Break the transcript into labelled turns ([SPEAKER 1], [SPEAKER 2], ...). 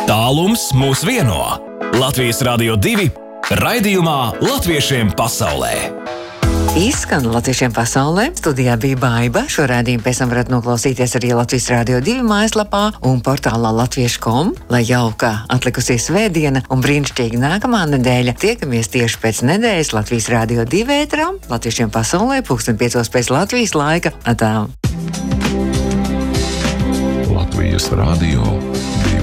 [SPEAKER 1] Tālums mūs vieno. Latvijas Radio 2 raidījumā Latviešiem pasaulē.
[SPEAKER 2] Izskan Latviešiem pasaulē. Studijā bija Baiba. Šo raidījumu pēc tam varat noklausīties arī Latvijas Radio 2 mājaslapā un portālā latviešu.com. Lai jauka atlikusī svētdiena un brīnišķīga nākamā nedēļa. Tiekamies tieši pēc nedēļas Latvijas Radio 2 ēterā. Latviešiem pasaulē 5:00 pēc Latvijas laika. Atā.
[SPEAKER 3] Latvijas Radio